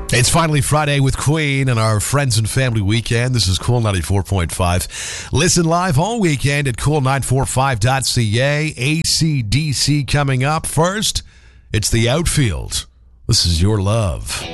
It's finally Friday with Queen and our Friends and Family Weekend. This is Cool 94.5. Listen live all weekend at cool945.ca. AC/DC coming up. First, it's the Outfield. This is Your Love.